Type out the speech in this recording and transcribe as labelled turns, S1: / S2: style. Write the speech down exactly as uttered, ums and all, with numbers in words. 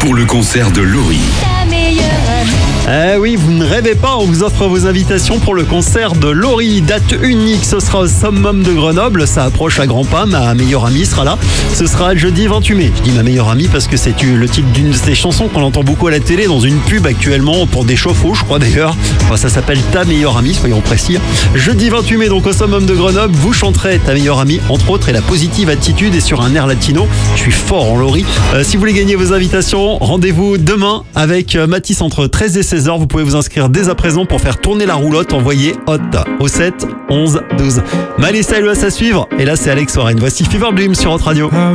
S1: pour le concert de Laurie.
S2: Eh oui, vous ne rêvez pas, on vous offre vos invitations pour le concert de Laurie. Date unique, ce sera au Summum de Grenoble. Ça approche à grands pas, ma meilleure amie sera là. Ce sera jeudi vingt-huit mai. Je dis ma meilleure amie parce que c'est le titre d'une de ces chansons qu'on entend beaucoup à la télé, dans une pub actuellement pour des chauffe-eau, je crois d'ailleurs. Enfin, ça s'appelle Ta meilleure amie, soyons précis. Jeudi vingt-huit mai, donc au Summum de Grenoble, vous chanterez Ta meilleure amie, entre autres, et la positive attitude et sur un air latino. Je suis fort en Laurie. Euh, si vous voulez gagner vos invitations, rendez-vous demain avec Mathis entre treize et seize heures. Vous pouvez vous inscrire dès à présent pour faire tourner la roulotte. Envoyez hot au sept onze douze. Miley Cyrus à suivre. Et là, c'est Alex Warren. Voici Fever Dream sur Hot Radio.